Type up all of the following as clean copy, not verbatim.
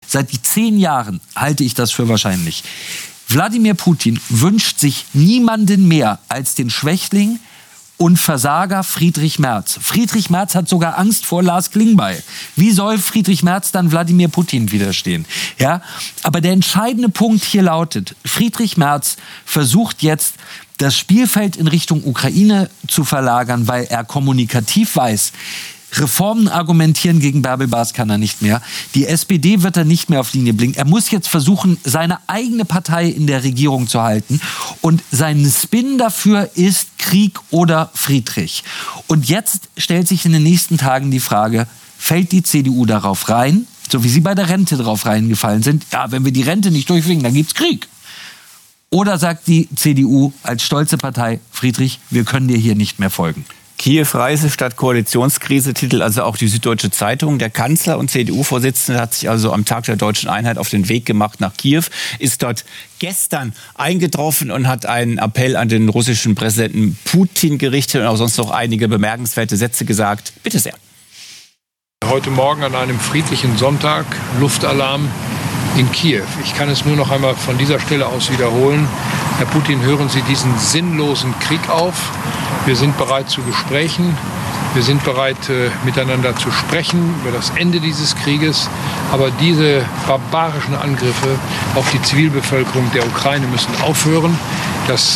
seit 10 Jahren halte ich das für wahrscheinlich. Wladimir Putin wünscht sich niemanden mehr als den Schwächling und Versager Friedrich Merz. Friedrich Merz hat sogar Angst vor Lars Klingbeil. Wie soll Friedrich Merz dann Wladimir Putin widerstehen? Ja? Aber der entscheidende Punkt hier lautet, Friedrich Merz versucht jetzt, das Spielfeld in Richtung Ukraine zu verlagern, weil er kommunikativ weiß, Reformen argumentieren gegen Bärbel Bas kann er nicht mehr. Die SPD wird er nicht mehr auf Linie bringen. Er muss jetzt versuchen, seine eigene Partei in der Regierung zu halten. Und sein Spin dafür ist Krieg oder Friedrich. Und jetzt stellt sich in den nächsten Tagen die Frage, fällt die CDU darauf rein, so wie sie bei der Rente drauf reingefallen sind, ja, wenn wir die Rente nicht durchwinken, dann gibt's Krieg. Oder sagt die CDU als stolze Partei, Friedrich, wir können dir hier nicht mehr folgen. Kiew-Reise statt Koalitionskrise, Titel also auch die Süddeutsche Zeitung. Der Kanzler und CDU-Vorsitzende hat sich also am Tag der Deutschen Einheit auf den Weg gemacht nach Kiew, ist dort gestern eingetroffen und hat einen Appell an den russischen Präsidenten Putin gerichtet und auch sonst noch einige bemerkenswerte Sätze gesagt. Bitte sehr. Heute Morgen an einem friedlichen Sonntag, Luftalarm in Kiew. Ich kann es nur noch einmal von dieser Stelle aus wiederholen. Herr Putin, hören Sie diesen sinnlosen Krieg auf. Wir sind bereit zu Gesprächen. Wir sind bereit, miteinander zu sprechen über das Ende dieses Krieges. Aber diese barbarischen Angriffe auf die Zivilbevölkerung der Ukraine müssen aufhören. Das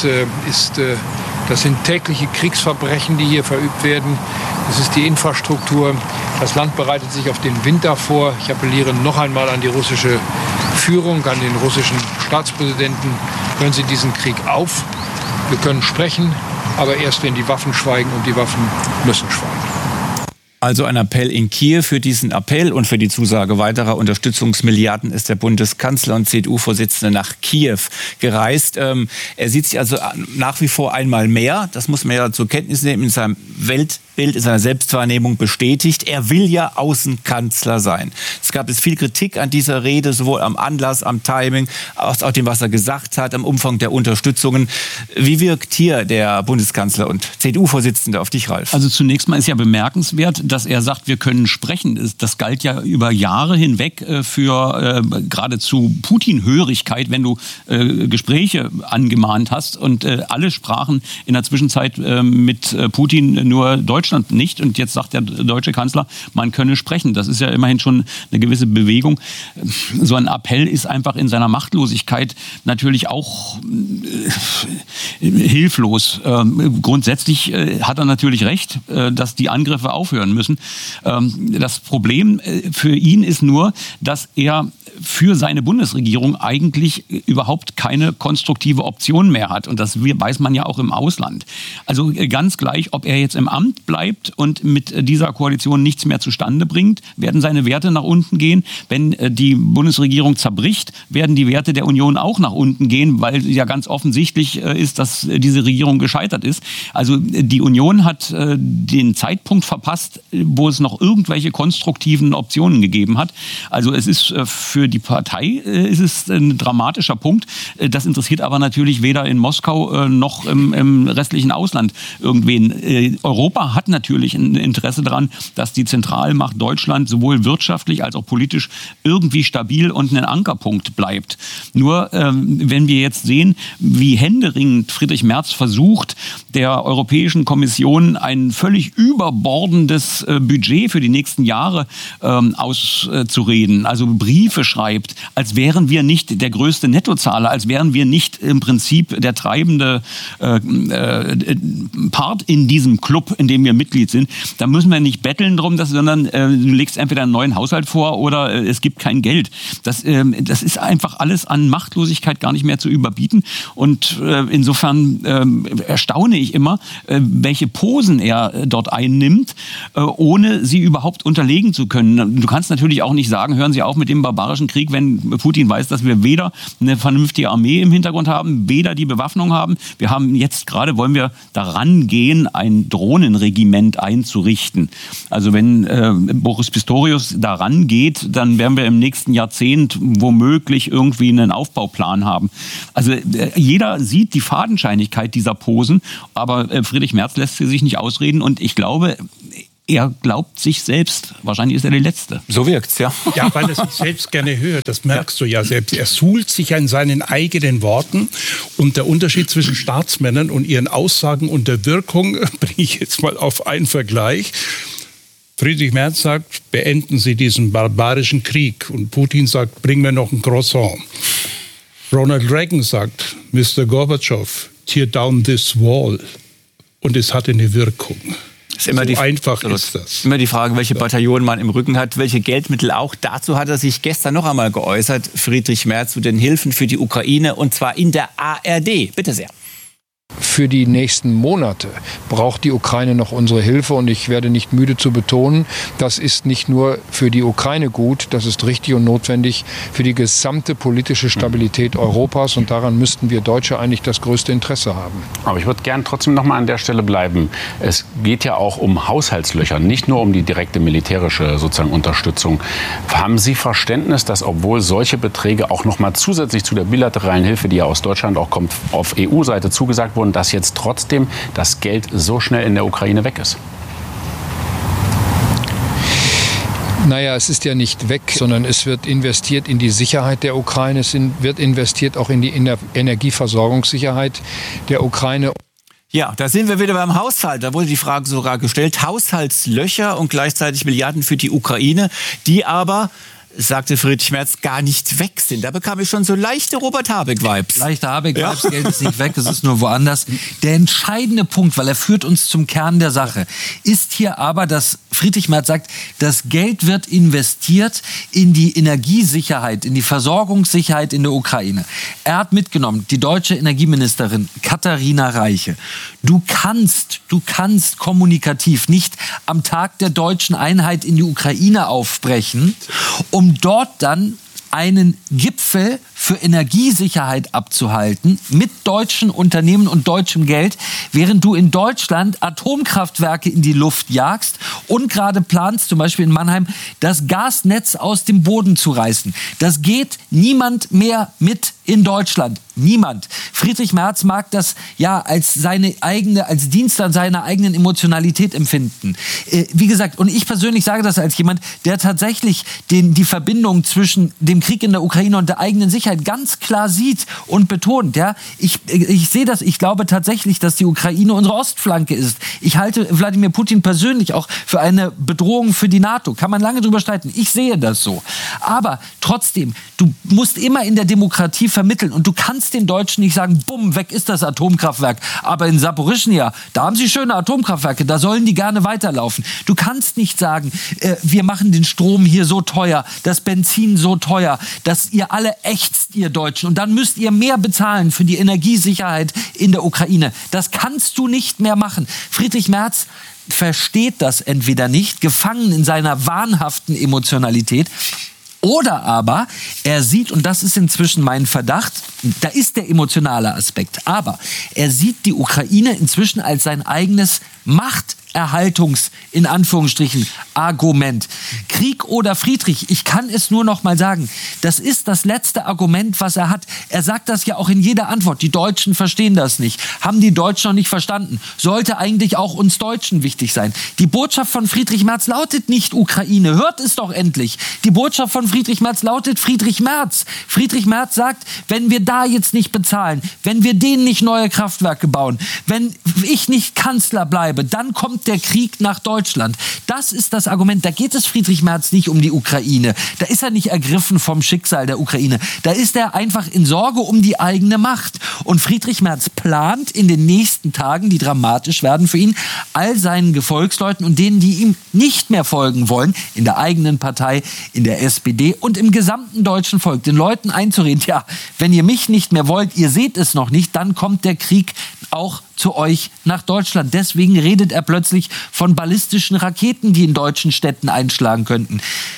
sind tägliche Kriegsverbrechen, die hier verübt werden. Das ist die Infrastruktur. Das Land bereitet sich auf den Winter vor. Ich appelliere noch einmal an die russische Führung, an den russischen Staatspräsidenten. Hören Sie diesen Krieg auf. Wir können sprechen, aber erst wenn die Waffen schweigen, und die Waffen müssen schweigen. Also ein Appell in Kiew. Für diesen Appell und für die Zusage weiterer Unterstützungsmilliarden ist der Bundeskanzler und CDU-Vorsitzende nach Kiew gereist. Er sieht sich also nach wie vor einmal mehr, das muss man ja zur Kenntnis nehmen, in seinem Weltbild, in seiner Selbstwahrnehmung bestätigt. Er will ja Außenkanzler sein. Es gab viel Kritik an dieser Rede, sowohl am Anlass, am Timing, als auch dem, was er gesagt hat, am Umfang der Unterstützungen. Wie wirkt hier der Bundeskanzler und CDU-Vorsitzende auf dich, Ralf? Also zunächst mal ist ja bemerkenswert, dass er sagt, wir können sprechen. Das galt ja über Jahre hinweg für geradezu Putin-Hörigkeit, wenn du Gespräche angemahnt hast. Und alle sprachen in der Zwischenzeit mit Putin, nur Deutschland nicht. Und jetzt sagt der deutsche Kanzler, man könne sprechen. Das ist ja immerhin schon eine gewisse Bewegung. So ein Appell ist einfach in seiner Machtlosigkeit natürlich auch hilflos. Grundsätzlich hat er natürlich recht, dass die Angriffe aufhören müssen. Das Problem für ihn ist nur, dass er für seine Bundesregierung eigentlich überhaupt keine konstruktive Option mehr hat. Und das weiß man ja auch im Ausland. Also ganz gleich, ob er jetzt im Amt bleibt und mit dieser Koalition nichts mehr zustande bringt, werden seine Werte nach unten gehen. Wenn die Bundesregierung zerbricht, werden die Werte der Union auch nach unten gehen, weil ja ganz offensichtlich ist, dass diese Regierung gescheitert ist. Also die Union hat den Zeitpunkt verpasst, wo es noch irgendwelche konstruktiven Optionen gegeben hat. Also es ist für die Partei ist es ein dramatischer Punkt. Das interessiert aber natürlich weder in Moskau noch im restlichen Ausland irgendwen. Europa hat natürlich ein Interesse daran, dass die Zentralmacht Deutschland sowohl wirtschaftlich als auch politisch irgendwie stabil und ein Ankerpunkt bleibt. Nur wenn wir jetzt sehen, wie händeringend Friedrich Merz versucht, der Europäischen Kommission ein völlig überbordendes Budget für die nächsten Jahre auszureden, also Briefe schreibt, als wären wir nicht der größte Nettozahler, als wären wir nicht im Prinzip der treibende Part in diesem Club, in dem wir Mitglied sind. Da müssen wir nicht betteln drum, sondern du legst entweder einen neuen Haushalt vor oder es gibt kein Geld. Das ist einfach alles an Machtlosigkeit gar nicht mehr zu überbieten. Und insofern erstaune ich immer, welche Posen er dort einnimmt, ohne sie überhaupt unterlegen zu können. Du kannst natürlich auch nicht sagen, hören Sie auf mit dem barbarischen Krieg, wenn Putin weiß, dass wir weder eine vernünftige Armee im Hintergrund haben, weder die Bewaffnung haben. Wir haben jetzt gerade, wollen wir daran gehen, ein Drohnenregiment einzurichten. Also wenn Boris Pistorius daran geht, dann werden wir im nächsten Jahrzehnt womöglich irgendwie einen Aufbauplan haben. Also jeder sieht die Fadenscheinigkeit dieser Posen, aber Friedrich Merz lässt sie sich nicht ausreden und ich glaube, er glaubt sich selbst, wahrscheinlich ist er der Letzte. So wirkt's, ja. Ja, weil er sich selbst gerne hört, das merkst du ja selbst. Er suhlt sich an seinen eigenen Worten und der Unterschied zwischen Staatsmännern und ihren Aussagen und der Wirkung bringe ich jetzt mal auf einen Vergleich. Friedrich Merz sagt, beenden Sie diesen barbarischen Krieg und Putin sagt, bring mir noch ein Croissant. Ronald Reagan sagt, Mr. Gorbatschow, tear down this wall. Und es hatte eine Wirkung. Ist immer so einfach ist das. Immer die Frage, welche Bataillon man im Rücken hat, welche Geldmittel auch. Dazu hat er sich gestern noch einmal geäußert, Friedrich Merz, zu den Hilfen für die Ukraine, und zwar in der ARD. Bitte sehr. Für die nächsten Monate braucht die Ukraine noch unsere Hilfe und ich werde nicht müde zu betonen, das ist nicht nur für die Ukraine gut, das ist richtig und notwendig für die gesamte politische Stabilität Europas und daran müssten wir Deutsche eigentlich das größte Interesse haben. Aber ich würde gern trotzdem noch mal an der Stelle bleiben. Es geht ja auch um Haushaltslöcher, nicht nur um die direkte militärische sozusagen Unterstützung. Haben Sie Verständnis, dass obwohl solche Beträge auch noch mal zusätzlich zu der bilateralen Hilfe, die ja aus Deutschland auch kommt, auf EU-Seite zugesagt wurden, dass jetzt trotzdem das Geld so schnell in der Ukraine weg ist? Naja, es ist ja nicht weg, sondern es wird investiert in die Sicherheit der Ukraine, es wird investiert auch in die Energieversorgungssicherheit der Ukraine. Ja, da sind wir wieder beim Haushalt. Da wurde die Frage sogar gestellt, Haushaltslöcher und gleichzeitig Milliarden für die Ukraine, die aber, sagte Friedrich Merz, gar nicht weg sind. Da bekam ich schon so leichte Robert-Habeck-Vibes. Leichte Habeck-Vibes, ja. Geld ist nicht weg, es ist nur woanders. Der entscheidende Punkt, weil er führt uns zum Kern der Sache, ist hier aber, dass Friedrich Merz sagt, das Geld wird investiert in die Energiesicherheit, in die Versorgungssicherheit in der Ukraine. Er hat mitgenommen, die deutsche Energieministerin Katharina Reiche. Du kannst kommunikativ nicht am Tag der deutschen Einheit in die Ukraine aufbrechen, um dort dann einen Gipfel für Energiesicherheit abzuhalten mit deutschen Unternehmen und deutschem Geld, während du in Deutschland Atomkraftwerke in die Luft jagst und gerade planst, zum Beispiel in Mannheim, das Gasnetz aus dem Boden zu reißen. Das geht niemand mehr mit in Deutschland. Niemand. Friedrich Merz mag das ja als Dienst an seiner eigenen Emotionalität empfinden. Wie gesagt, und ich persönlich sage das als jemand, der tatsächlich die Verbindung zwischen dem Krieg in der Ukraine und der eigenen Sicherheit ganz klar sieht und betont. Ja, ich sehe das. Ich glaube tatsächlich, dass die Ukraine unsere Ostflanke ist. Ich halte Wladimir Putin persönlich auch für eine Bedrohung für die NATO. Kann man lange drüber streiten. Ich sehe das so. Aber trotzdem, du musst immer in der Demokratie vermitteln und du kannst den Deutschen nicht sagen, bumm, weg ist das Atomkraftwerk. Aber in Saporischschja, da haben sie schöne Atomkraftwerke, da sollen die gerne weiterlaufen. Du kannst nicht sagen, wir machen den Strom hier so teuer, das Benzin so teuer, dass ihr alle ächzt, ihr Deutschen. Und dann müsst ihr mehr bezahlen für die Energiesicherheit in der Ukraine. Das kannst du nicht mehr machen. Friedrich Merz versteht das entweder nicht, gefangen in seiner wahnhaften Emotionalität, oder aber er sieht, und das ist inzwischen mein Verdacht, da ist der emotionale Aspekt, aber er sieht die Ukraine inzwischen als sein eigenes Machterhaltungs, in Anführungsstrichen, Argument. Krieg oder Friedrich, ich kann es nur noch mal sagen, das ist das letzte Argument, was er hat. Er sagt das ja auch in jeder Antwort. Die Deutschen verstehen das nicht. Haben die Deutschen noch nicht verstanden. Sollte eigentlich auch uns Deutschen wichtig sein. Die Botschaft von Friedrich Merz lautet nicht Ukraine. Hört es doch endlich. Die Botschaft von Friedrich Merz lautet Friedrich Merz. Friedrich Merz sagt, wenn wir da jetzt nicht bezahlen, wenn wir denen nicht neue Kraftwerke bauen, wenn ich nicht Kanzler bleibe, dann kommt der Krieg nach Deutschland. Das ist das Argument. Da geht es Friedrich Merz nicht um die Ukraine. Da ist er nicht ergriffen vom Schicksal der Ukraine. Da ist er einfach in Sorge um die eigene Macht. Und Friedrich Merz plant in den nächsten Tagen, die dramatisch werden für ihn, all seinen Gefolgsleuten und denen, die ihm nicht mehr folgen wollen, in der eigenen Partei, in der SPD und im gesamten deutschen Volk, den Leuten einzureden, ja, wenn ihr mich nicht mehr wollt, ihr seht es noch nicht, dann kommt der Krieg auch zu euch nach Deutschland. Deswegen redet er plötzlich von ballistischen Raketen, die in deutschen Städten einschlagen könnten.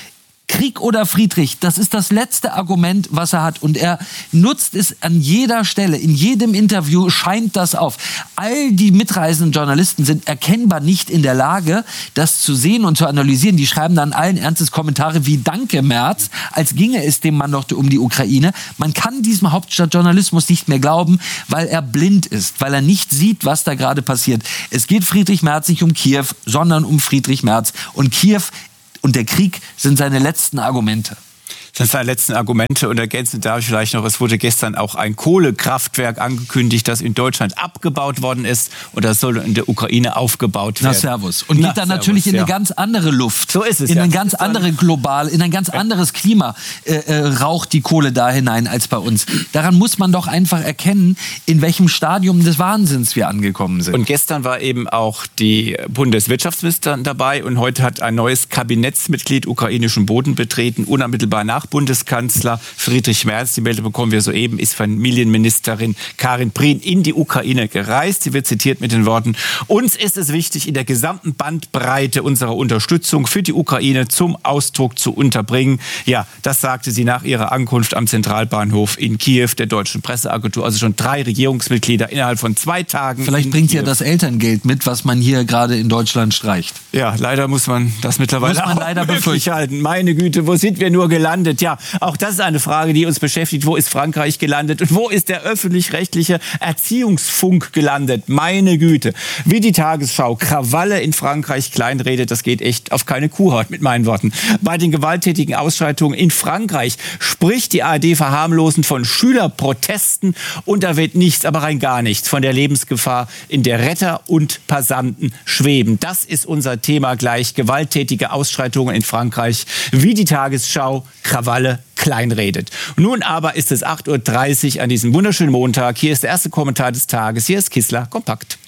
Krieg oder Friedrich, das ist das letzte Argument, was er hat. Und er nutzt es an jeder Stelle, in jedem Interview scheint das auf. All die mitreisenden Journalisten sind erkennbar nicht in der Lage, das zu sehen und zu analysieren. Die schreiben dann allen Ernstes Kommentare wie Danke, Merz, als ginge es dem Mann doch um die Ukraine. Man kann diesem Hauptstadtjournalismus nicht mehr glauben, weil er blind ist, weil er nicht sieht, was da gerade passiert. Es geht Friedrich Merz nicht um Kiew, sondern um Friedrich Merz. Und Kiew und der Krieg sind seine letzten Argumente. Das sind seine letzten Argumente und ergänzend darf ich vielleicht noch, es wurde gestern auch ein Kohlekraftwerk angekündigt, das in Deutschland abgebaut worden ist und das soll in der Ukraine aufgebaut werden. Na servus. Und geht dann natürlich in eine ganz andere Luft. So ist es. In ein ganz andere global, in ein ganz anderes Klima raucht die Kohle da hinein als bei uns. Daran muss man doch einfach erkennen, in welchem Stadium des Wahnsinns wir angekommen sind. Und gestern war eben auch die Bundeswirtschaftsministerin dabei und heute hat ein neues Kabinettsmitglied ukrainischen Boden betreten, unmittelbar nach Bundeskanzler Friedrich Merz, die Meldung bekommen wir soeben, ist Familienministerin Karin Prien in die Ukraine gereist. Sie wird zitiert mit den Worten: Uns ist es wichtig, in der gesamten Bandbreite unserer Unterstützung für die Ukraine zum Ausdruck zu unterbringen. Ja, das sagte sie nach ihrer Ankunft am Zentralbahnhof in Kiew der deutschen Presseagentur. Also schon 3 Regierungsmitglieder innerhalb von 2 Tagen. Vielleicht bringt ja das Elterngeld mit, was man hier gerade in Deutschland streicht. Ja, leider muss man das mittlerweile leider befürchten halten. Meine Güte, wo sind wir nur gelandet? Ja, auch das ist eine Frage, die uns beschäftigt. Wo ist Frankreich gelandet und wo ist der öffentlich-rechtliche Erziehungsfunk gelandet? Meine Güte. Wie die Tagesschau Krawalle in Frankreich kleinredet, das geht echt auf keine Kuhhaut, mit meinen Worten. Bei den gewalttätigen Ausschreitungen in Frankreich spricht die ARD verharmlosend von Schülerprotesten und da wird nichts, aber rein gar nichts von der Lebensgefahr, in der Retter und Passanten schweben. Das ist unser Thema gleich. Gewalttätige Ausschreitungen in Frankreich, wie die Tagesschau Krawalle kleinredet. Nun aber ist es 8:30 Uhr an diesem wunderschönen Montag. Hier ist der erste Kommentar des Tages. Hier ist Kissler kompakt.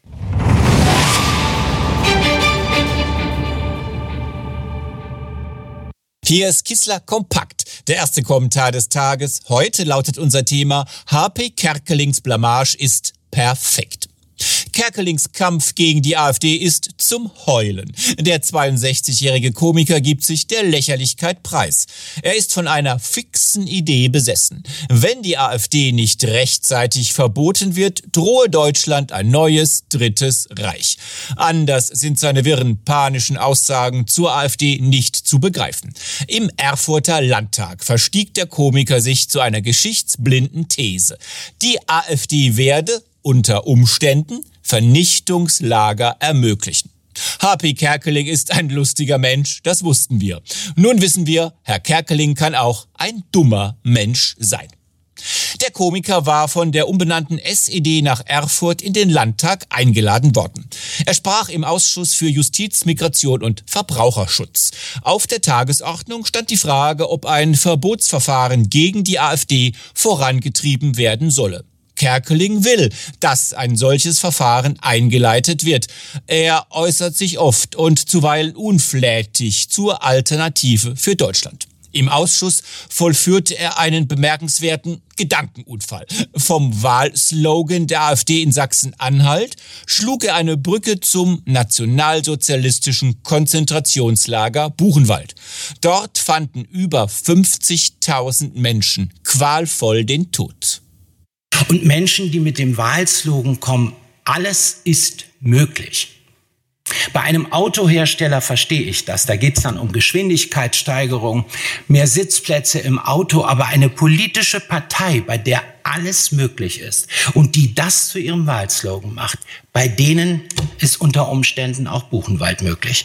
Hier ist Kissler kompakt. Der erste Kommentar des Tages. Heute lautet unser Thema: HP Kerkelings Blamage ist perfekt. Kerkelings Kampf gegen die AfD ist zum Heulen. Der 62-jährige Komiker gibt sich der Lächerlichkeit preis. Er ist von einer fixen Idee besessen. Wenn die AfD nicht rechtzeitig verboten wird, drohe Deutschland ein neues, drittes Reich. Anders sind seine wirren, panischen Aussagen zur AfD nicht zu begreifen. Im Erfurter Landtag verstieg der Komiker sich zu einer geschichtsblinden These. Die AfD werde unter Umständen Vernichtungslager ermöglichen. HP Kerkeling ist ein lustiger Mensch, das wussten wir. Nun wissen wir, Herr Kerkeling kann auch ein dummer Mensch sein. Der Komiker war von der umbenannten SED nach Erfurt in den Landtag eingeladen worden. Er sprach im Ausschuss für Justiz, Migration und Verbraucherschutz. Auf der Tagesordnung stand die Frage, ob ein Verbotsverfahren gegen die AfD vorangetrieben werden solle. Kerkeling will, dass ein solches Verfahren eingeleitet wird. Er äußert sich oft und zuweilen unflätig zur Alternative für Deutschland. Im Ausschuss vollführte er einen bemerkenswerten Gedankenunfall. Vom Wahlslogan der AfD in Sachsen-Anhalt schlug er eine Brücke zum nationalsozialistischen Konzentrationslager Buchenwald. Dort fanden über 50.000 Menschen qualvoll den Tod. Und Menschen, die mit dem Wahlslogan kommen, alles ist möglich. Bei einem Autohersteller verstehe ich das. Da geht es dann um Geschwindigkeitssteigerung, mehr Sitzplätze im Auto. Aber eine politische Partei, bei der alles möglich ist und die das zu ihrem Wahlslogan macht, bei denen ist unter Umständen auch Buchenwald möglich.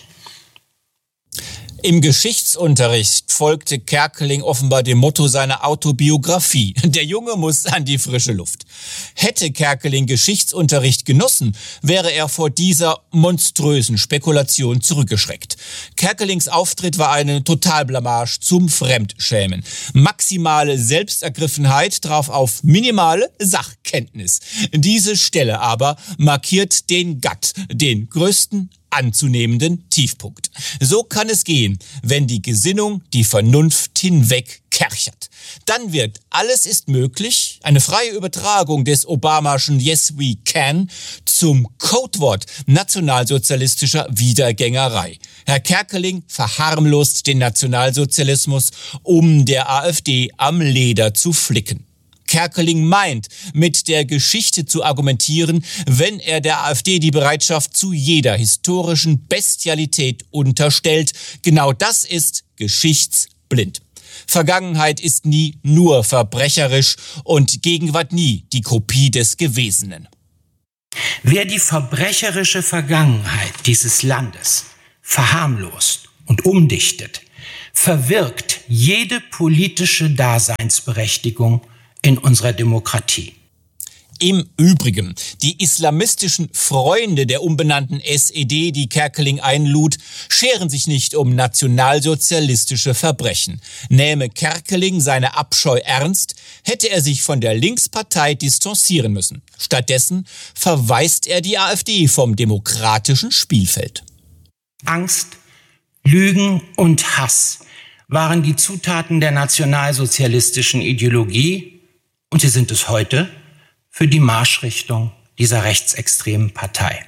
Im Geschichtsunterricht folgte Kerkeling offenbar dem Motto seiner Autobiografie: Der Junge muss an die frische Luft. Hätte Kerkeling Geschichtsunterricht genossen, wäre er vor dieser monströsen Spekulation zurückgeschreckt. Kerkelings Auftritt war eine Totalblamage zum Fremdschämen. Maximale Selbstergriffenheit traf auf minimale Sachkenntnis. Diese Stelle aber markiert den Gatt, den größten anzunehmenden Tiefpunkt. So kann es gehen, wenn die Gesinnung die Vernunft hinweg kerchert. Dann wird alles ist möglich, eine freie Übertragung des Obamaschen Yes We Can, zum Codewort nationalsozialistischer Wiedergängerei. Herr Kerkeling verharmlost den Nationalsozialismus, um der AfD am Leder zu flicken. Kerkeling meint, mit der Geschichte zu argumentieren, wenn er der AfD die Bereitschaft zu jeder historischen Bestialität unterstellt. Genau das ist geschichtsblind. Vergangenheit ist nie nur verbrecherisch und Gegenwart nie die Kopie des Gewesenen. Wer die verbrecherische Vergangenheit dieses Landes verharmlost und umdichtet, verwirkt jede politische Daseinsberechtigung in unserer Demokratie. Im Übrigen, die islamistischen Freunde der umbenannten SED, die Kerkeling einlud, scheren sich nicht um nationalsozialistische Verbrechen. Nähme Kerkeling seine Abscheu ernst, hätte er sich von der Linkspartei distanzieren müssen. Stattdessen verweist er die AfD vom demokratischen Spielfeld. Angst, Lügen und Hass waren die Zutaten der nationalsozialistischen Ideologie und sie sind es heute für die Marschrichtung dieser rechtsextremen Partei.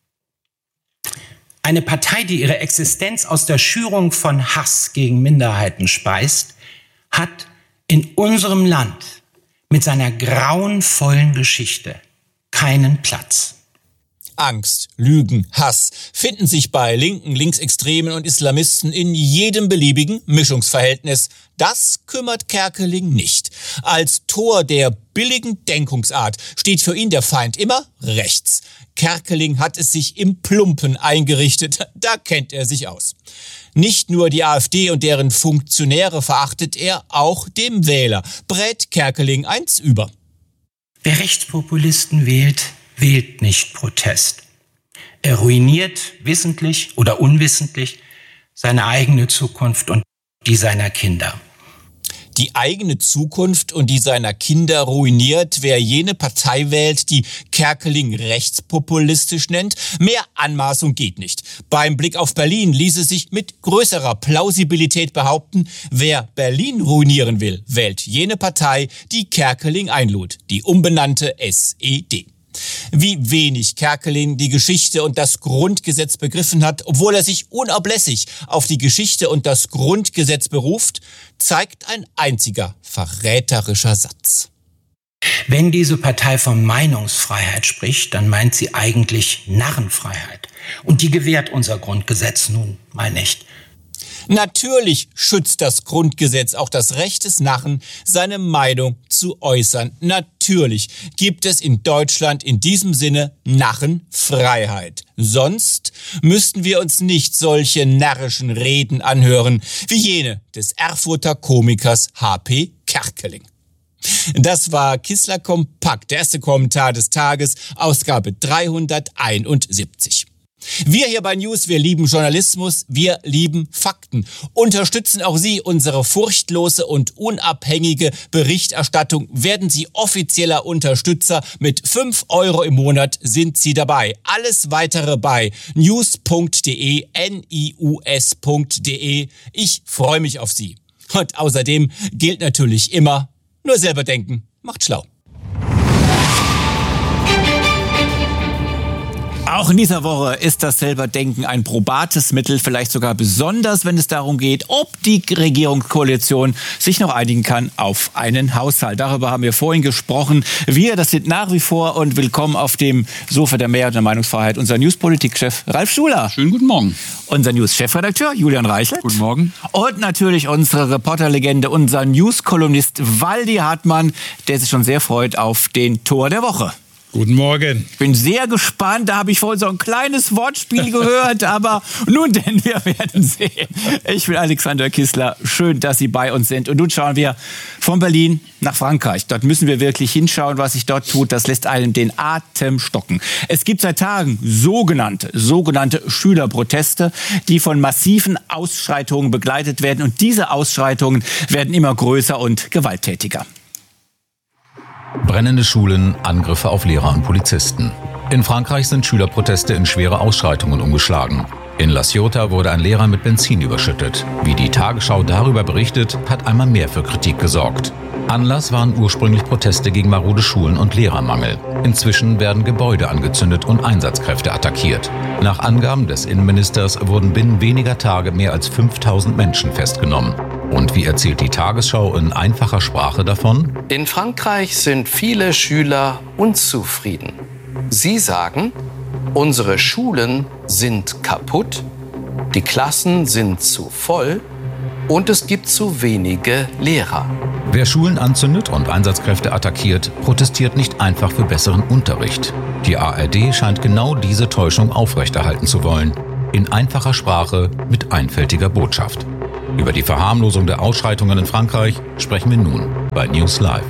Eine Partei, die ihre Existenz aus der Schürung von Hass gegen Minderheiten speist, hat in unserem Land mit seiner grauenvollen Geschichte keinen Platz. Angst, Lügen, Hass finden sich bei Linken, Linksextremen und Islamisten in jedem beliebigen Mischungsverhältnis. Das kümmert Kerkeling nicht. Als Tor der billigen Denkungsart steht für ihn der Feind immer rechts. Kerkeling hat es sich im Plumpen eingerichtet, da kennt er sich aus. Nicht nur die AfD und deren Funktionäre verachtet er, auch dem Wähler brät Kerkeling eins über. Wer Rechtspopulisten wählt, wählt nicht Protest. Er ruiniert wissentlich oder unwissentlich seine eigene Zukunft und die seiner Kinder. Die eigene Zukunft und die seiner Kinder ruiniert, wer jene Partei wählt, die Kerkeling rechtspopulistisch nennt. Mehr Anmaßung geht nicht. Beim Blick auf Berlin ließe sich mit größerer Plausibilität behaupten, wer Berlin ruinieren will, wählt jene Partei, die Kerkeling einlud, die umbenannte SED. Wie wenig Kerkeling die Geschichte und das Grundgesetz begriffen hat, obwohl er sich unablässig auf die Geschichte und das Grundgesetz beruft, zeigt ein einziger verräterischer Satz. Wenn diese Partei von Meinungsfreiheit spricht, dann meint sie eigentlich Narrenfreiheit. Und die gewährt unser Grundgesetz nun mal nicht. Natürlich schützt das Grundgesetz auch das Recht des Narren, seine Meinung zu äußern. Natürlich gibt es in Deutschland in diesem Sinne Narrenfreiheit. Sonst müssten wir uns nicht solche närrischen Reden anhören wie jene des Erfurter Komikers H.P. Kerkeling. Das war Kissler Kompakt, der erste Kommentar des Tages, Ausgabe 371. Wir hier bei News, wir lieben Journalismus, wir lieben Fakten. Unterstützen auch Sie unsere furchtlose und unabhängige Berichterstattung. Werden Sie offizieller Unterstützer. Mit 5 € im Monat sind Sie dabei. Alles Weitere bei news.de, nius.de. Ich freue mich auf Sie. Und außerdem gilt natürlich immer, nur selber denken macht schlau. Auch in dieser Woche ist das Selberdenken ein probates Mittel, vielleicht sogar besonders, wenn es darum geht, ob die Regierungskoalition sich noch einigen kann auf einen Haushalt. Darüber haben wir vorhin gesprochen. Wir, das sind nach wie vor und willkommen auf dem Sofa der Mehrheit und der Meinungsfreiheit, unser News-Politik-Chef Ralf Schuler. Schönen guten Morgen. Unser News-Chefredakteur Julian Reichelt. Guten Morgen. Und natürlich unsere Reporterlegende, unser News-Kolumnist Waldi Hartmann, der sich schon sehr freut auf den Tor der Woche. Guten Morgen. Ich bin sehr gespannt, da habe ich vorhin so ein kleines Wortspiel gehört, aber nun denn, wir werden sehen. Ich bin Alexander Kissler, schön, dass Sie bei uns sind. Und nun schauen wir von Berlin nach Frankreich. Dort müssen wir wirklich hinschauen, was sich dort tut. Das lässt einem den Atem stocken. Es gibt seit Tagen sogenannte Schülerproteste, die von massiven Ausschreitungen begleitet werden. Und diese Ausschreitungen werden immer größer und gewalttätiger. Brennende Schulen, Angriffe auf Lehrer und Polizisten. In Frankreich sind Schülerproteste in schwere Ausschreitungen umgeschlagen. In La Ciotat wurde ein Lehrer mit Benzin überschüttet. Wie die Tagesschau darüber berichtet, hat einmal mehr für Kritik gesorgt. Anlass waren ursprünglich Proteste gegen marode Schulen und Lehrermangel. Inzwischen werden Gebäude angezündet und Einsatzkräfte attackiert. Nach Angaben des Innenministers wurden binnen weniger Tage mehr als 5000 Menschen festgenommen. Und wie erzählt die Tagesschau in einfacher Sprache davon? In Frankreich sind viele Schüler unzufrieden. Sie sagen, unsere Schulen sind kaputt, die Klassen sind zu voll und es gibt zu wenige Lehrer. Wer Schulen anzündet und Einsatzkräfte attackiert, protestiert nicht einfach für besseren Unterricht. Die ARD scheint genau diese Täuschung aufrechterhalten zu wollen. In einfacher Sprache mit einfältiger Botschaft. Über die Verharmlosung der Ausschreitungen in Frankreich sprechen wir nun bei News Live.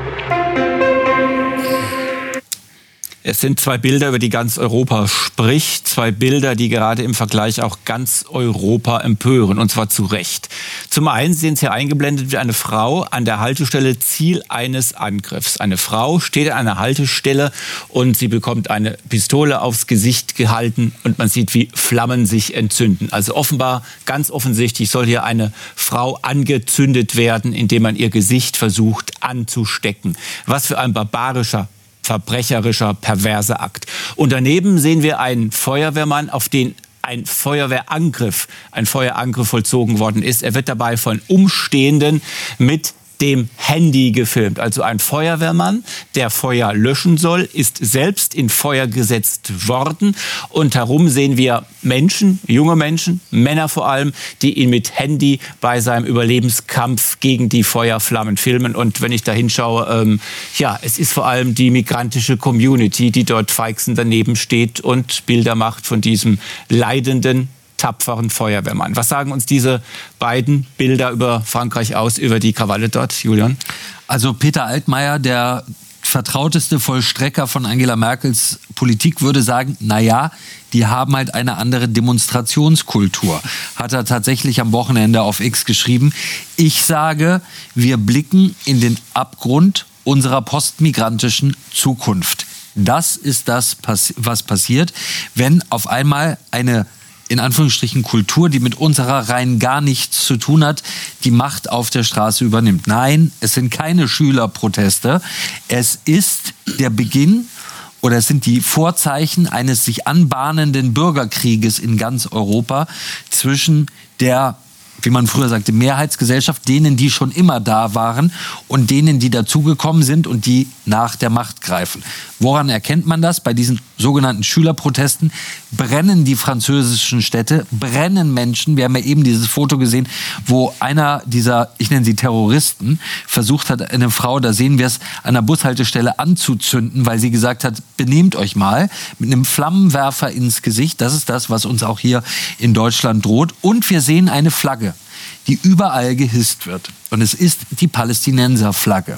Es sind zwei Bilder, über die ganz Europa spricht. Zwei Bilder, die gerade im Vergleich auch ganz Europa empören. Und zwar zu Recht. Zum einen sehen Sie hier eingeblendet, wie eine Frau an der Haltestelle Ziel eines Angriffs. Eine Frau steht an einer Haltestelle und sie bekommt eine Pistole aufs Gesicht gehalten. Und man sieht, wie Flammen sich entzünden. Also offenbar, ganz offensichtlich soll hier eine Frau angezündet werden, indem man ihr Gesicht versucht anzustecken. Was für ein barbarischer, verbrecherischer, perverser Akt. Und daneben sehen wir einen Feuerwehrmann, auf den ein Feuerangriff vollzogen worden ist. Er wird dabei von Umstehenden mit dem Handy gefilmt. Also ein Feuerwehrmann, der Feuer löschen soll, ist selbst in Feuer gesetzt worden. Und herum sehen wir Menschen, junge Menschen, Männer vor allem, die ihn mit Handy bei seinem Überlebenskampf gegen die Feuerflammen filmen. Und wenn ich da hinschaue, es ist vor allem die migrantische Community, die dort feixend daneben steht und Bilder macht von diesem leidenden, tapferen Feuerwehrmann. Was sagen uns diese beiden Bilder über Frankreich aus, über die Krawalle dort, Julian? Also Peter Altmaier, der vertrauteste Vollstrecker von Angela Merkels Politik, würde sagen, naja, die haben halt eine andere Demonstrationskultur. Hat er tatsächlich am Wochenende auf X geschrieben. Ich sage, wir blicken in den Abgrund unserer postmigrantischen Zukunft. Das ist das, was passiert, wenn auf einmal eine in Anführungsstrichen Kultur, die mit unserer rein gar nichts zu tun hat, die Macht auf der Straße übernimmt. Nein, es sind keine Schülerproteste. Es ist der Beginn oder es sind die Vorzeichen eines sich anbahnenden Bürgerkrieges in ganz Europa zwischen der, wie man früher sagte, Mehrheitsgesellschaft, denen, die schon immer da waren und denen, die dazugekommen sind und die nach der Macht greifen. Woran erkennt man das? Bei diesen sogenannten Schülerprotesten brennen die französischen Städte, brennen Menschen. Wir haben ja eben dieses Foto gesehen, wo einer dieser, ich nenne sie Terroristen, versucht hat, eine Frau, da sehen wir es, an der Bushaltestelle anzuzünden, weil sie gesagt hat, benehmt euch mal, mit einem Flammenwerfer ins Gesicht. Das ist das, was uns auch hier in Deutschland droht. Und wir sehen eine Flagge, die überall gehisst wird. Und es ist die Palästinenserflagge.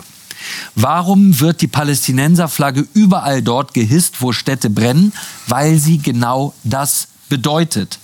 Warum wird die Palästinenserflagge überall dort gehisst, wo Städte brennen? Weil sie genau das bedeutet.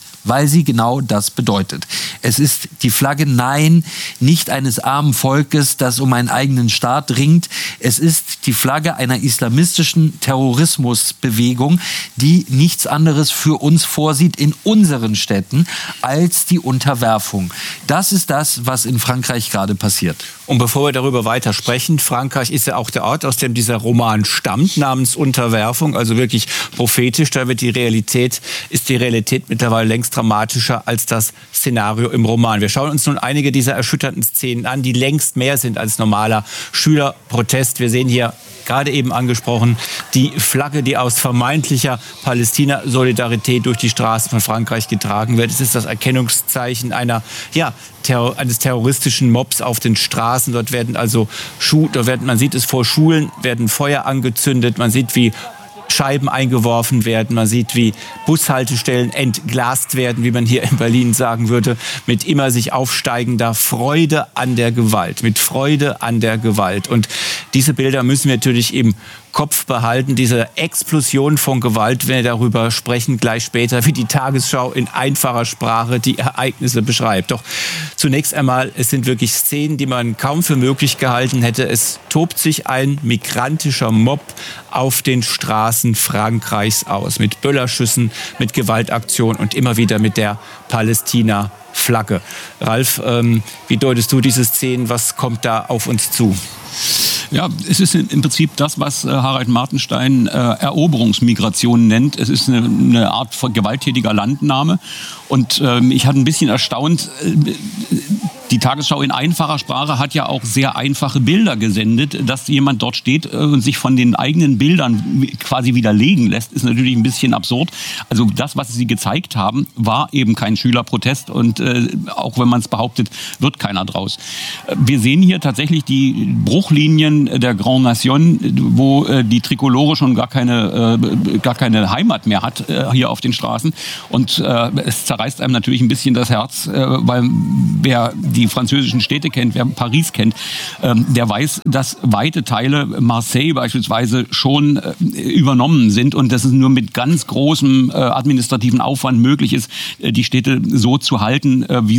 Es ist die Flagge, nein, nicht eines armen Volkes, das um einen eigenen Staat ringt. Es ist die Flagge einer islamistischen Terrorismusbewegung, die nichts anderes für uns vorsieht in unseren Städten als die Unterwerfung. Das ist das, was in Frankreich gerade passiert. Und bevor wir darüber weiter sprechen, Frankreich ist ja auch der Ort, aus dem dieser Roman stammt, namens Unterwerfung, also wirklich prophetisch. Da wird die Realität mittlerweile längst dramatischer als das Szenario im Roman. Wir schauen uns nun einige dieser erschütternden Szenen an, die längst mehr sind als normaler Schülerprotest. Wir sehen hier gerade eben angesprochen die Flagge, die aus vermeintlicher Palästina-Solidarität durch die Straßen von Frankreich getragen wird. Es ist das Erkennungszeichen eines terroristischen Mobs auf den Straßen. Dort werden man sieht es vor Schulen, werden Feuer angezündet. Man sieht, wie Scheiben eingeworfen werden. Man sieht, wie Bushaltestellen entglast werden, wie man hier in Berlin sagen würde, mit immer sich aufsteigender Freude an der Gewalt. Und diese Bilder müssen wir natürlich im Kopf behalten, diese Explosion von Gewalt, wenn wir darüber sprechen, gleich später, wie die Tagesschau in einfacher Sprache die Ereignisse beschreibt. Doch zunächst einmal, es sind wirklich Szenen, die man kaum für möglich gehalten hätte. Es tobt sich ein migrantischer Mob auf den Straßen Frankreichs aus, mit Böllerschüssen, mit Gewaltaktionen und immer wieder mit der Palästina-Flagge. Ralf, wie deutest du diese Szenen? Was kommt da auf uns zu? Ja, es ist im Prinzip das, was Harald Martenstein Eroberungsmigration nennt. Es ist eine Art von gewalttätiger Landnahme. Und ich hatte ein bisschen erstaunt, die Tagesschau in einfacher Sprache hat ja auch sehr einfache Bilder gesendet. Dass jemand dort steht und sich von den eigenen Bildern quasi widerlegen lässt, ist natürlich ein bisschen absurd. Also das, was sie gezeigt haben, war eben kein Schülerprotest. Und auch wenn man es behauptet, wird keiner draus. Wir sehen hier tatsächlich die Bruchlinien der Grand Nation, wo die Trikolore schon gar keine Heimat mehr hat hier auf den Straßen. Und es zerreißt einem natürlich ein bisschen das Herz, weil wer die französischen Städte kennt, wer Paris kennt, der weiß, dass weite Teile, Marseille beispielsweise, schon übernommen sind und dass es nur mit ganz großem administrativen Aufwand möglich ist, die Städte so zu halten, wie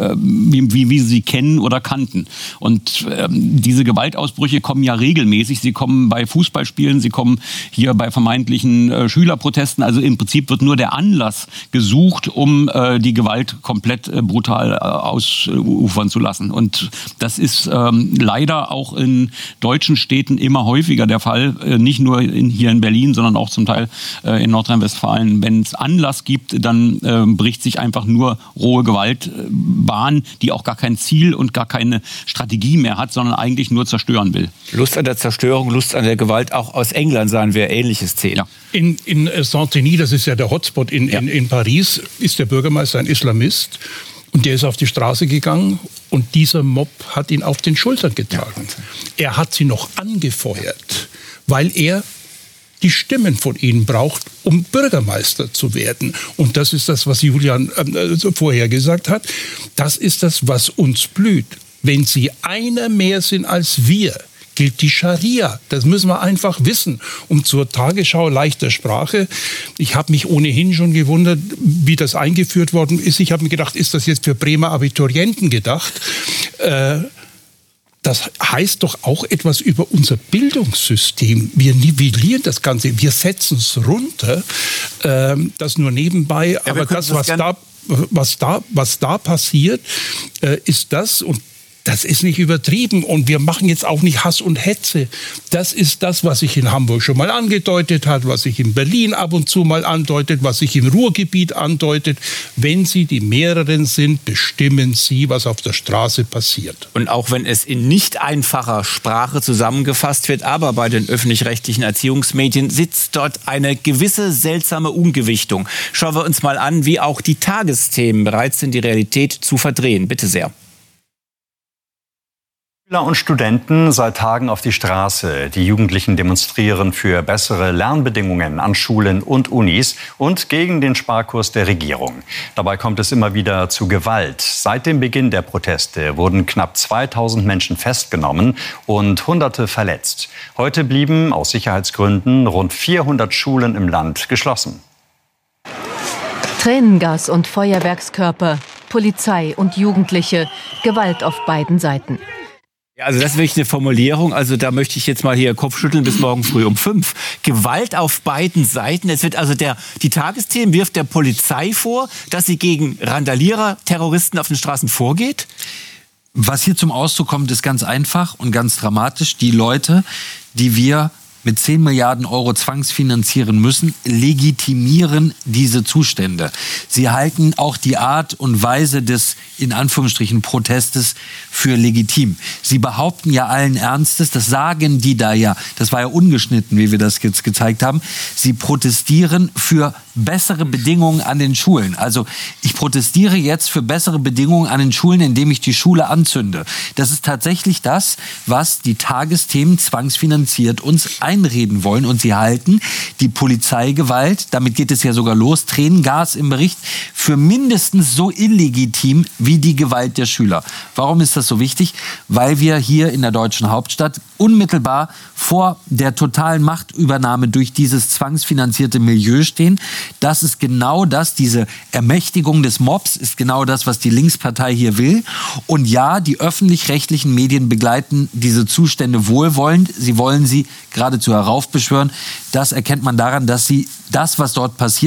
sie kennen oder kannten. Und diese Gewaltausbrüche kommen ja regelmäßig. Sie kommen bei Fußballspielen, sie kommen hier bei vermeintlichen Schülerprotesten. Also im Prinzip wird nur der Anlass gesucht, um die Gewalt komplett brutal ausufern zu lassen. Und das ist leider auch in deutschen Städten immer häufiger der Fall. Nicht nur hier in Berlin, sondern auch zum Teil in Nordrhein-Westfalen. Wenn es Anlass gibt, dann bricht sich einfach nur rohe Gewalt Bahn, die auch gar kein Ziel und gar keine Strategie mehr hat, sondern eigentlich nur zerstören will. Lust an der Zerstörung, Lust an der Gewalt. Auch aus England sahen wir ähnliche Szenen. Ja. In Saint-Denis, das ist ja der Hotspot in Paris, ist der Bürgermeister ein Islamist. Und der ist auf die Straße gegangen und dieser Mob hat ihn auf den Schultern getragen. Er hat sie noch angefeuert, weil er die Stimmen von ihnen braucht, um Bürgermeister zu werden. Und das ist das, was Julian vorher gesagt hat. Das ist das, was uns blüht. Wenn sie einer mehr sind als wir, gilt die Scharia. Das müssen wir einfach wissen. Und zur Tagesschau leichter Sprache. Ich habe mich ohnehin schon gewundert, wie das eingeführt worden ist. Ich habe mir gedacht, ist das jetzt für Bremer Abiturienten gedacht? Das heißt doch auch etwas über unser Bildungssystem. Wir nivellieren das Ganze, wir setzen es runter. Das nur nebenbei. Ja, aber das, was da passiert, ist das. Und das ist nicht übertrieben und wir machen jetzt auch nicht Hass und Hetze. Das ist das, was sich in Hamburg schon mal angedeutet hat, was sich in Berlin ab und zu mal andeutet, was sich im Ruhrgebiet andeutet. Wenn Sie die Mehreren sind, bestimmen Sie, was auf der Straße passiert. Und auch wenn es in nicht einfacher Sprache zusammengefasst wird, aber bei den öffentlich-rechtlichen Erziehungsmedien sitzt dort eine gewisse seltsame Umgewichtung. Schauen wir uns mal an, wie auch die Tagesthemen bereit sind, die Realität zu verdrehen. Bitte sehr. Schüler und Studenten seit Tagen auf die Straße. Die Jugendlichen demonstrieren für bessere Lernbedingungen an Schulen und Unis und gegen den Sparkurs der Regierung. Dabei kommt es immer wieder zu Gewalt. Seit dem Beginn der Proteste wurden knapp 2000 Menschen festgenommen und Hunderte verletzt. Heute blieben aus Sicherheitsgründen rund 400 Schulen im Land geschlossen. Tränengas und Feuerwerkskörper, Polizei und Jugendliche, Gewalt auf beiden Seiten. Also das ist wirklich eine Formulierung, also da möchte ich jetzt mal hier Kopfschütteln bis morgen früh um 5. Gewalt auf beiden Seiten. Es wird also die Tagesthemen wirft der Polizei vor, dass sie gegen Randalierer, Terroristen auf den Straßen vorgeht. Was hier zum Ausdruck kommt, ist ganz einfach und ganz dramatisch. Die Leute, die wir mit 10 Milliarden Euro zwangsfinanzieren müssen, legitimieren diese Zustände. Sie halten auch die Art und Weise des, in Anführungsstrichen, Protestes für legitim. Sie behaupten ja allen Ernstes, das sagen die da ja, das war ja ungeschnitten, wie wir das jetzt gezeigt haben, sie protestieren für bessere Bedingungen an den Schulen. Also ich protestiere jetzt für bessere Bedingungen an den Schulen, indem ich die Schule anzünde. Das ist tatsächlich das, was die Tagesthemen zwangsfinanziert uns einreden wollen. Und sie halten die Polizeigewalt, damit geht es ja sogar los, Tränengas im Bericht, für mindestens so illegitim wie die Gewalt der Schüler. Warum ist das so wichtig? Weil wir hier in der deutschen Hauptstadt unmittelbar vor der totalen Machtübernahme durch dieses zwangsfinanzierte Milieu stehen. Das ist genau das, diese Ermächtigung des Mobs ist genau das, was die Linkspartei hier will. Und ja, die öffentlich-rechtlichen Medien begleiten diese Zustände wohlwollend. Sie wollen sie geradezu heraufbeschwören. Das erkennt man daran, dass sie das, was dort passiert,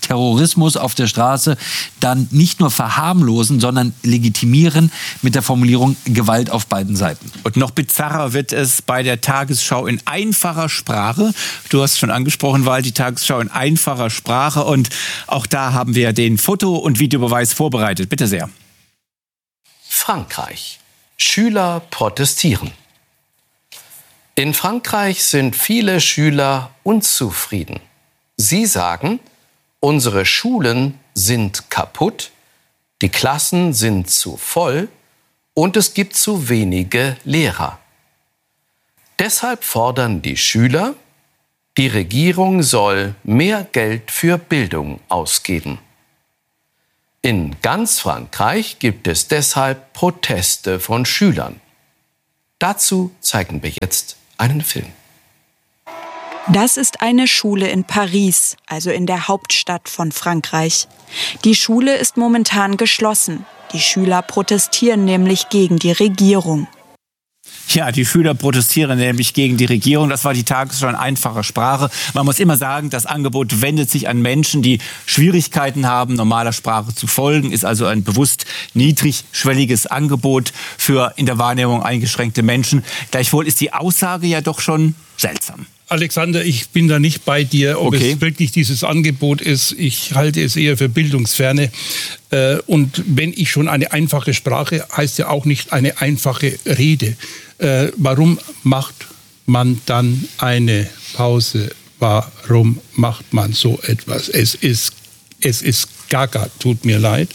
Terrorismus auf der Straße dann nicht nur verharmlosen, sondern legitimieren mit der Formulierung Gewalt auf beiden Seiten. Und noch bizarrer wird es bei der Tagesschau in einfacher Sprache. Du hast schon angesprochen, Wahl, die Tagesschau in einfacher Sprache. Und auch da haben wir den Foto- und Videobeweis vorbereitet. Bitte sehr. Frankreich. Schüler protestieren. In Frankreich sind viele Schüler unzufrieden. Sie sagen, unsere Schulen sind kaputt, die Klassen sind zu voll und es gibt zu wenige Lehrer. Deshalb fordern die Schüler, die Regierung soll mehr Geld für Bildung ausgeben. In ganz Frankreich gibt es deshalb Proteste von Schülern. Dazu zeigen wir jetzt einen Film. Das ist eine Schule in Paris, also in der Hauptstadt von Frankreich. Die Schule ist momentan geschlossen. Die Schüler protestieren nämlich gegen die Regierung. Ja, die Schüler protestieren nämlich gegen die Regierung. Das war die Tagesschau in einfacher Sprache. Man muss immer sagen, das Angebot wendet sich an Menschen, die Schwierigkeiten haben, normaler Sprache zu folgen. Ist also ein bewusst niedrigschwelliges Angebot für in der Wahrnehmung eingeschränkte Menschen. Gleichwohl ist die Aussage ja doch schon seltsam. Alexander, ich bin da nicht bei dir, ob es wirklich dieses Angebot ist. Ich halte es eher für bildungsferne. Und wenn ich schon eine einfache Sprache, heißt ja auch nicht eine einfache Rede. Warum macht man dann eine Pause? Warum macht man so etwas? Es ist gaga, tut mir leid.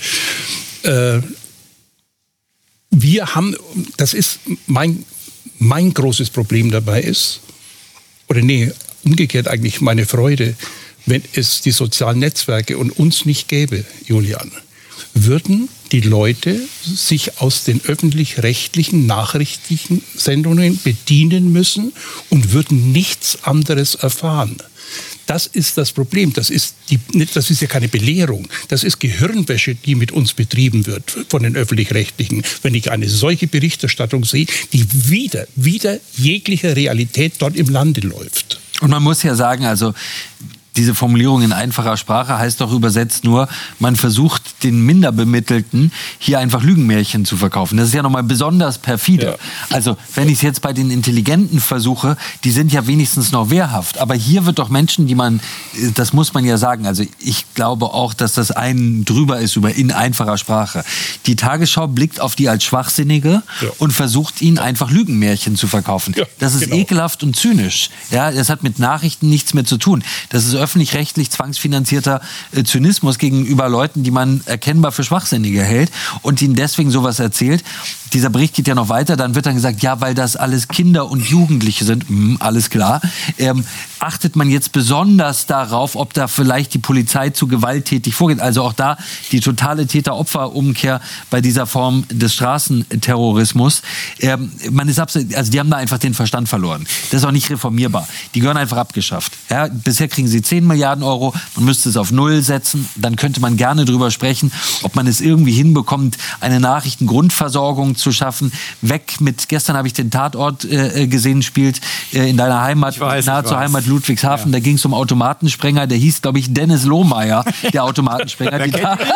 Wir haben, das ist mein großes Problem dabei ist, oder nee, umgekehrt eigentlich meine Freude, wenn es die sozialen Netzwerke und uns nicht gäbe, Julian, würden die Leute sich aus den öffentlich-rechtlichen Nachrichtensendungen bedienen müssen und würden nichts anderes erfahren. Das ist das Problem. Das ist ja keine Belehrung. Das ist Gehirnwäsche, die mit uns betrieben wird von den Öffentlich-Rechtlichen. Wenn ich eine solche Berichterstattung sehe, die wieder jeglicher Realität dort im Lande läuft. Und man muss ja sagen, also diese Formulierung in einfacher Sprache heißt doch übersetzt nur, man versucht den Minderbemittelten hier einfach Lügenmärchen zu verkaufen. Das ist ja nochmal besonders perfide. Ja. Also wenn ich es jetzt bei den Intelligenten versuche, die sind ja wenigstens noch wehrhaft. Aber hier wird doch Menschen, das muss man ja sagen, also ich glaube auch, dass das einen drüber ist über in einfacher Sprache. Die Tagesschau blickt auf die als Schwachsinnige und versucht ihnen einfach Lügenmärchen zu verkaufen. Ja, das ist ekelhaft und zynisch. Ja, das hat mit Nachrichten nichts mehr zu tun. Das ist öffentlich-rechtlich zwangsfinanzierter Zynismus gegenüber Leuten, die man erkennbar für Schwachsinnige hält und ihnen deswegen sowas erzählt. Dieser Bericht geht ja noch weiter, dann wird dann gesagt, ja, weil das alles Kinder und Jugendliche sind, alles klar. Achtet man jetzt besonders darauf, ob da vielleicht die Polizei zu gewalttätig vorgeht? Also auch da die totale Täter-Opfer-Umkehr bei dieser Form des Straßenterrorismus. Die haben da einfach den Verstand verloren. Das ist auch nicht reformierbar. Die gehören einfach abgeschafft. Ja, bisher kriegen sie 10 Milliarden Euro, man müsste es auf 0 setzen, dann könnte man gerne drüber sprechen, ob man es irgendwie hinbekommt, eine Nachrichtengrundversorgung zu schaffen. Weg mit, gestern habe ich den Tatort gesehen, spielt in deiner Heimat, nahezu Heimat Ludwigshafen, da ging es um Automatensprenger, der hieß, glaube ich, Dennis Lohmeier, der Automatensprenger.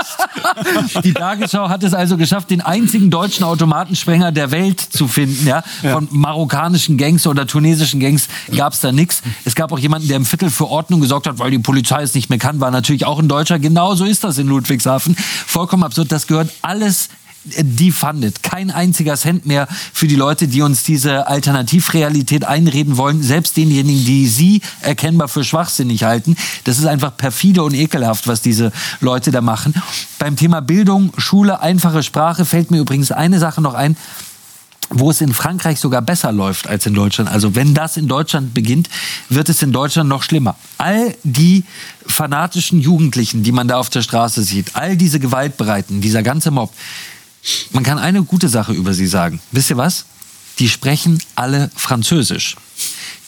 Die Tagesschau hat es also geschafft, den einzigen deutschen Automatensprenger der Welt zu finden. Ja? Von marokkanischen Gangs oder tunesischen Gangs gab es da nichts. Es gab auch jemanden, der im Viertel für Ordnung gesorgt hat, weil die Polizei es nicht mehr kann, war natürlich auch ein Deutscher. Genauso ist das in Ludwigshafen. Vollkommen absurd. Das gehört alles defunded. Kein einziger Cent mehr für die Leute, die uns diese Alternativrealität einreden wollen. Selbst denjenigen, die sie erkennbar für schwachsinnig halten. Das ist einfach perfide und ekelhaft, was diese Leute da machen. Beim Thema Bildung, Schule, einfache Sprache fällt mir übrigens eine Sache noch ein, wo es in Frankreich sogar besser läuft als in Deutschland. Also wenn das in Deutschland beginnt, wird es in Deutschland noch schlimmer. All die fanatischen Jugendlichen, die man da auf der Straße sieht, all diese Gewaltbereiten, dieser ganze Mob, man kann eine gute Sache über sie sagen. Wisst ihr was? Die sprechen alle Französisch.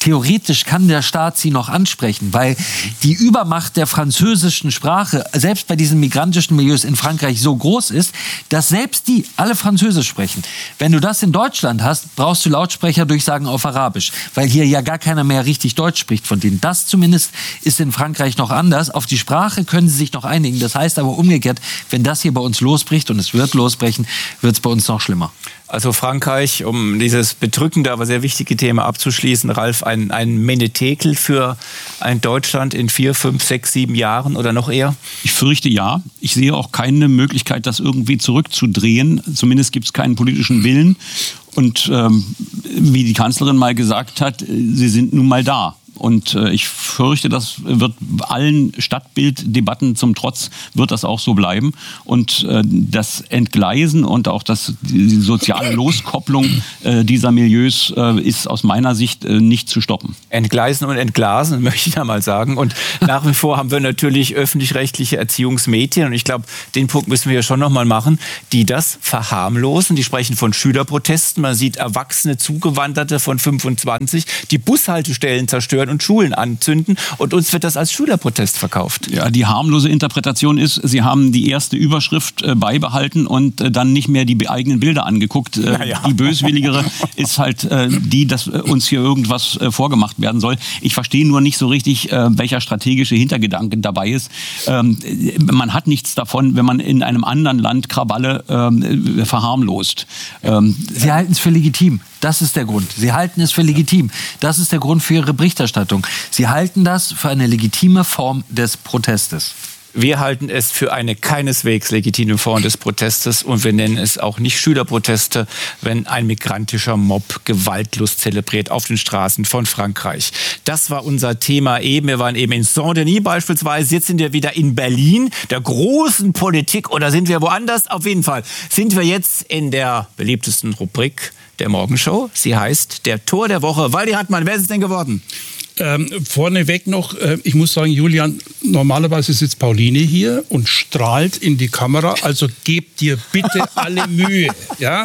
theoretisch kann der Staat sie noch ansprechen, weil die Übermacht der französischen Sprache, selbst bei diesen migrantischen Milieus in Frankreich, so groß ist, dass selbst die alle Französisch sprechen. Wenn du das in Deutschland hast, brauchst du Lautsprecherdurchsagen auf Arabisch, weil hier ja gar keiner mehr richtig Deutsch spricht von denen. Das zumindest ist in Frankreich noch anders. Auf die Sprache können sie sich noch einigen. Das heißt aber umgekehrt, wenn das hier bei uns losbricht, und es wird losbrechen, wird es bei uns noch schlimmer. Also Frankreich, um dieses bedrückende, aber sehr wichtige Thema abzuschließen, Ralf, ein Menetekel für ein Deutschland in 4, 5, 6, 7 Jahren oder noch eher? Ich fürchte ja. Ich sehe auch keine Möglichkeit, das irgendwie zurückzudrehen. Zumindest gibt es keinen politischen Willen. Und wie die Kanzlerin mal gesagt hat, sie sind nun mal da. Und ich fürchte, das wird allen Stadtbilddebatten zum Trotz, wird das auch so bleiben. Und das Entgleisen und auch die soziale Loskopplung dieser Milieus ist aus meiner Sicht nicht zu stoppen. Entgleisen und entglasen, möchte ich ja mal sagen. Und nach wie vor haben wir natürlich öffentlich-rechtliche Erziehungsmedien. Und ich glaube, den Punkt müssen wir ja schon noch mal machen, die das verharmlosen. Die sprechen von Schülerprotesten. Man sieht Erwachsene Zugewanderte von 25, die Bushaltestellen zerstören und Schulen anzünden, und uns wird das als Schülerprotest verkauft. Ja, die harmlose Interpretation ist, Sie haben die erste Überschrift beibehalten und dann nicht mehr die eigenen Bilder angeguckt. Die böswilligere ist halt die, dass uns hier irgendwas vorgemacht werden soll. Ich verstehe nur nicht so richtig, welcher strategische Hintergedanke dabei ist. Man hat nichts davon, wenn man in einem anderen Land Krawalle verharmlost. Sie halten es für legitim. Das ist der Grund. Sie halten es für legitim. Das ist der Grund für Ihre Berichterstattung. Sie halten das für eine legitime Form des Protestes. Wir halten es für eine keineswegs legitime Form des Protestes, und wir nennen es auch nicht Schülerproteste, wenn ein migrantischer Mob Gewaltlust zelebriert auf den Straßen von Frankreich. Das war unser Thema eben. Wir waren eben in Saint-Denis beispielsweise. Jetzt sind wir wieder in Berlin, der großen Politik, oder sind wir woanders? Auf jeden Fall sind wir jetzt in der beliebtesten Rubrik der Morgenshow. Sie heißt der Tor der Woche. Waldi Hartmann, wer ist es denn geworden? Vorneweg noch, ich muss sagen, Julian, normalerweise sitzt Pauline hier und strahlt in die Kamera, also gebt dir bitte alle Mühe. Ja?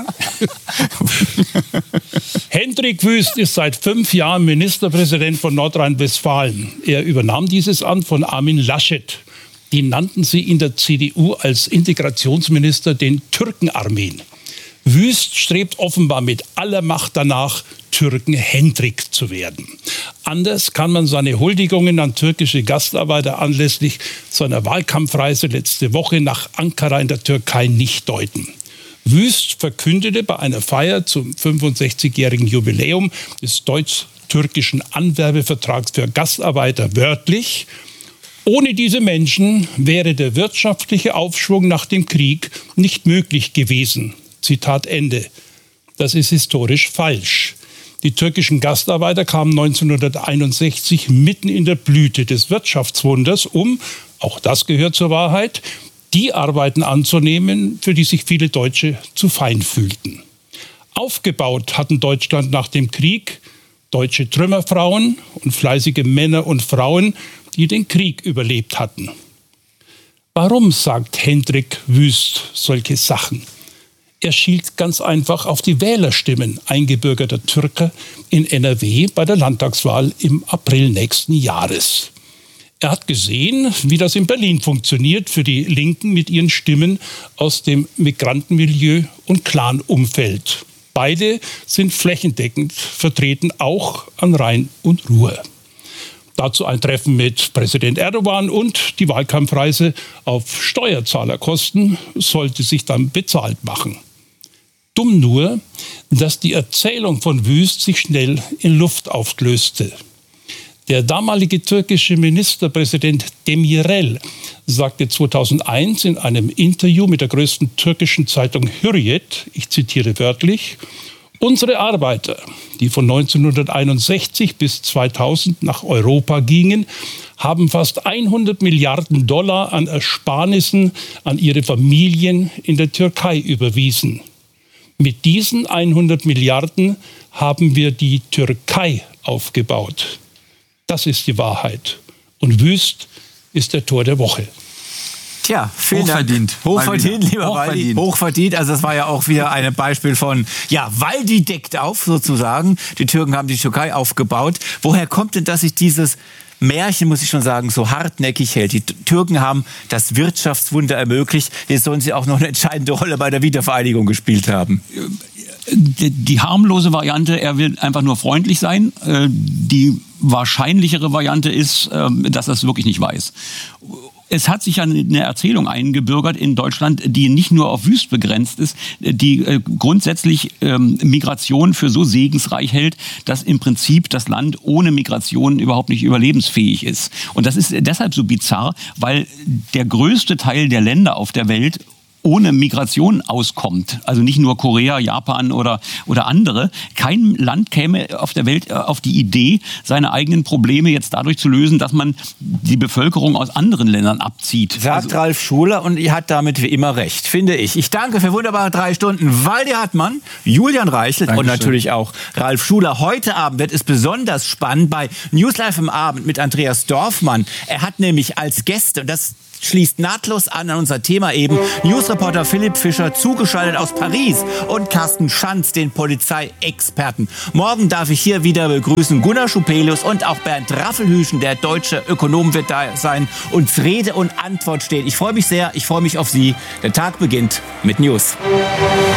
Hendrik Wüst ist seit 5 Jahren Ministerpräsident von Nordrhein-Westfalen. Er übernahm dieses Amt von Armin Laschet. Die nannten sie in der CDU als Integrationsminister den Türkenarmeen. Wüst strebt offenbar mit aller Macht danach, Türken-Hendrik zu werden. Anders kann man seine Huldigungen an türkische Gastarbeiter anlässlich seiner Wahlkampfreise letzte Woche nach Ankara in der Türkei nicht deuten. Wüst verkündete bei einer Feier zum 65-jährigen Jubiläum des deutsch-türkischen Anwerbevertrags für Gastarbeiter wörtlich: Ohne diese Menschen wäre der wirtschaftliche Aufschwung nach dem Krieg nicht möglich gewesen. Zitat Ende. Das ist historisch falsch. Die türkischen Gastarbeiter kamen 1961 mitten in der Blüte des Wirtschaftswunders, um, auch das gehört zur Wahrheit, die Arbeiten anzunehmen, für die sich viele Deutsche zu fein fühlten. Aufgebaut hatten Deutschland nach dem Krieg deutsche Trümmerfrauen und fleißige Männer und Frauen, die den Krieg überlebt hatten. Warum sagt Hendrik Wüst solche Sachen? Er schielt ganz einfach auf die Wählerstimmen eingebürgerter Türken in NRW bei der Landtagswahl im April nächsten Jahres. Er hat gesehen, wie das in Berlin funktioniert für die Linken mit ihren Stimmen aus dem Migrantenmilieu und Clanumfeld. Beide sind flächendeckend vertreten, auch an Rhein und Ruhr. Dazu ein Treffen mit Präsident Erdogan, und die Wahlkampfreise auf Steuerzahlerkosten sollte sich dann bezahlt machen. Dumm nur, dass die Erzählung von Wüst sich schnell in Luft auflöste. Der damalige türkische Ministerpräsident Demirel sagte 2001 in einem Interview mit der größten türkischen Zeitung Hürriyet, ich zitiere wörtlich: Unsere Arbeiter, die von 1961 bis 2000 nach Europa gingen, haben fast 100 Milliarden Dollar an Ersparnissen an ihre Familien in der Türkei überwiesen. Mit diesen 100 Milliarden haben wir die Türkei aufgebaut. Das ist die Wahrheit. Und Wüst ist der Tor der Woche. Tja, vielen Hochverdient. Dank. Hochverdient, lieber Waldi. Hochverdient. Also das war ja auch wieder ein Beispiel von, ja, Waldi deckt auf sozusagen. Die Türken haben die Türkei aufgebaut. Woher kommt denn, dass sich dieses Märchen, muss ich schon sagen, so hartnäckig hält? Die Türken haben das Wirtschaftswunder ermöglicht. Jetzt sollen sie auch noch eine entscheidende Rolle bei der Wiedervereinigung gespielt haben. Die harmlose Variante, er will einfach nur freundlich sein. Die wahrscheinlichere Variante ist, dass er es wirklich nicht weiß. Es hat sich eine Erzählung eingebürgert in Deutschland, die nicht nur auf Wüst begrenzt ist, die grundsätzlich Migration für so segensreich hält, dass im Prinzip das Land ohne Migration überhaupt nicht überlebensfähig ist. Und das ist deshalb so bizarr, weil der größte Teil der Länder auf der Welt ohne Migration auskommt. Also nicht nur Korea, Japan oder andere. Kein Land käme auf der Welt auf die Idee, seine eigenen Probleme jetzt dadurch zu lösen, dass man die Bevölkerung aus anderen Ländern abzieht. Sagt Ralf Schuler, und er hat damit wie immer recht, finde ich. Ich danke für wunderbare 3 Stunden Waldi Hartmann, Julian Reichelt und natürlich auch Ralf Schuler. Heute Abend wird es besonders spannend bei News Live im Abend mit Andreas Dorfmann. Er hat nämlich als Gäste, und das schließt nahtlos an unser Thema eben, Newsreporter Philipp Fischer, zugeschaltet aus Paris, und Carsten Schanz, den Polizeiexperten. Morgen darf ich hier wieder begrüßen Gunnar Schupelius und auch Bernd Raffelhüschen, der deutsche Ökonom, wird da sein, uns Rede und Antwort stehen. Ich freue mich sehr, ich freue mich auf Sie. Der Tag beginnt mit News.